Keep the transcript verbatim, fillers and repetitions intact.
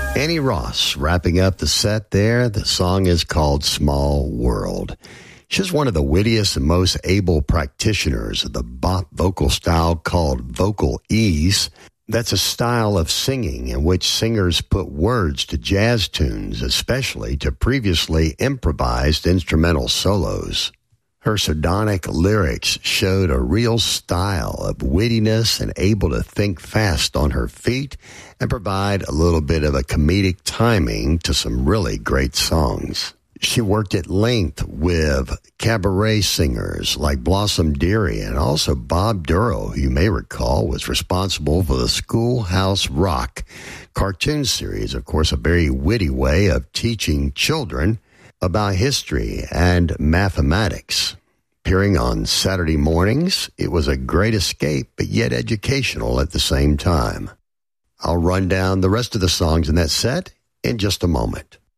Annie Ross wrapping up the set there. The song is called Small World. She's one of the wittiest and most able practitioners of the bop vocal style called vocal ease. That's a style of singing in which singers put words to jazz tunes, especially to previously improvised instrumental solos. Her sardonic lyrics showed a real style of wittiness and able to think fast on her feet and provide a little bit of a comedic timing to some really great songs. She worked at length with cabaret singers like Blossom Dearie, and also Bob Duro, who you may recall was responsible for the Schoolhouse Rock cartoon series. Of course, a very witty way of teaching children about history and mathematics. Appearing on Saturday mornings, it was a great escape, but yet educational at the same time. I'll run down the rest of the songs in that set in just a moment.